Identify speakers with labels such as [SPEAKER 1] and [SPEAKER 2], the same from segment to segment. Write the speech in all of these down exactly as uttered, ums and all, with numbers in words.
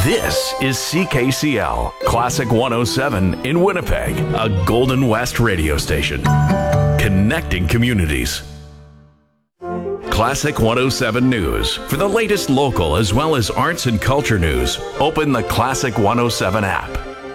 [SPEAKER 1] This is C K C L, Classic one oh seven in Winnipeg, a Golden West radio station. Connecting communities. Classic one oh seven News. For the latest local as well as arts and culture news, open the Classic one oh seven app.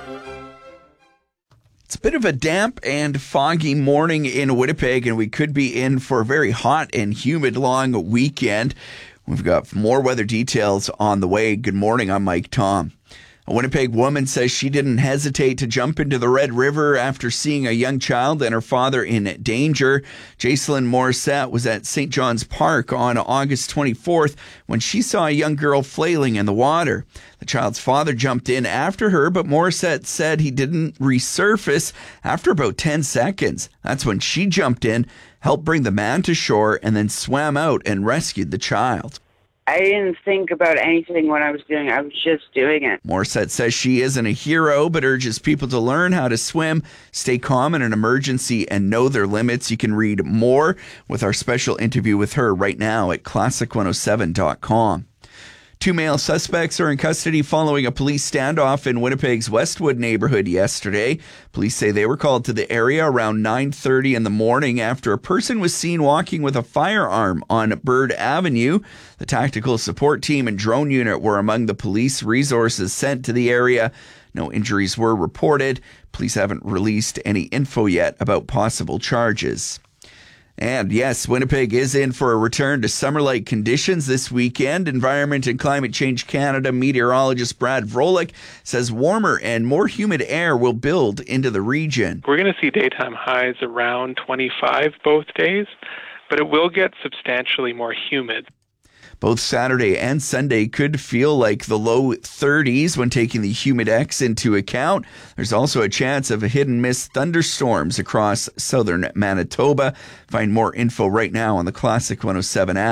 [SPEAKER 2] It's a bit of a damp and foggy morning in Winnipeg, and we could be in for a very hot and humid long weekend. We've got more weather details on the way. Good morning, I'm Mike Tom. A Winnipeg woman says she didn't hesitate to jump into the Red River after seeing a young child and her father in danger. Jacelyn Morissette was at Saint John's Park on August twenty-fourth when she saw a young girl flailing in the water. The child's father jumped in after her, but Morissette said he didn't resurface after about ten seconds. That's when she jumped in, helped bring the man to shore, and then swam out and rescued the child.
[SPEAKER 3] I didn't think about anything when I was doing it. I was just doing it.
[SPEAKER 2] Morissette says she isn't a hero, but urges people to learn how to swim, stay calm in an emergency, and know their limits. You can read more with our special interview with her right now at classic one oh seven dot com. Two male suspects are in custody following a police standoff in Winnipeg's Westwood neighborhood yesterday. Police say they were called to the area around nine thirty in the morning after a person was seen walking with a firearm on Bird Avenue. The tactical support team and drone unit were among the police resources sent to the area. No injuries were reported. Police haven't released any info yet about possible charges. And yes, Winnipeg is in for a return to summer-like conditions this weekend. Environment and Climate Change Canada meteorologist Brad Vrolik says warmer and more humid air will build into the region.
[SPEAKER 4] We're going to see daytime highs around twenty-five both days, but it will get substantially more humid.
[SPEAKER 2] Both Saturday and Sunday could feel like the low thirties when taking the Humidex into account. There's also a chance of a hit and miss thunderstorms across southern Manitoba. Find more info right now on the Classic one oh seven app.